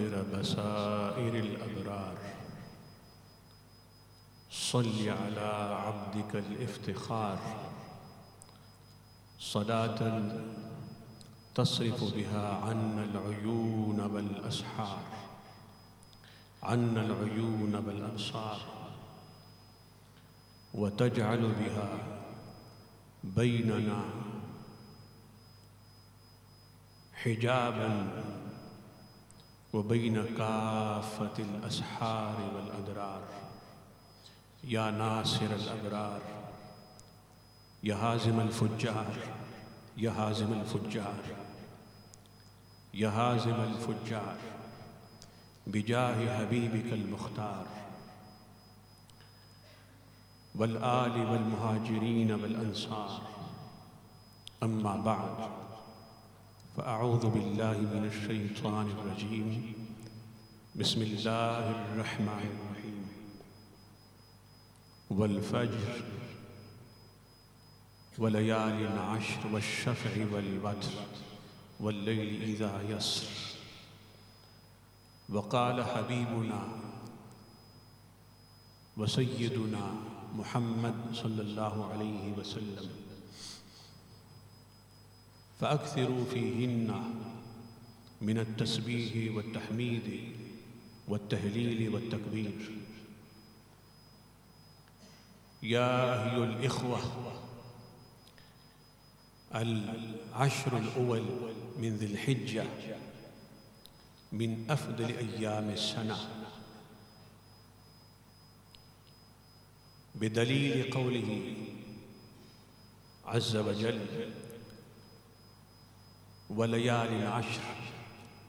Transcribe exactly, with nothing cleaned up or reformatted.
بصائر الأبرار صل على عبدك الافتخار صلاة تصرف بها عنا العيون والأسحار عنا العيون والأبصار وتجعل بها بيننا حجابا وبين كافة الأسحار والأدرار يا ناصر الأبرار يا هازم الفجار يا هازم الفجار يا هازم الفجار بجاه حبيبك المختار والآل والمهاجرين والأنصار أما بعد فأعوذ بالله من الشيطان الرجيم بسم الله الرحمن الرحيم والفجر وليال عشر والشفع والوتر والليل إذا يسر وقال حبيبنا وسيدنا محمد صلى الله عليه وسلم فأكثروا فيهن من التسبيح والتحميد والتهليل والتكبير يا أيها الإخوة العشر الأول من ذي الحجة من أفضل أيام السنة بدليل قوله عز وجل وليال عشر